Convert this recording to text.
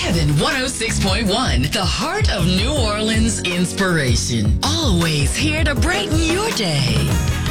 Heaven 106.1, the heart of New Orleans inspiration. Always here to brighten your day.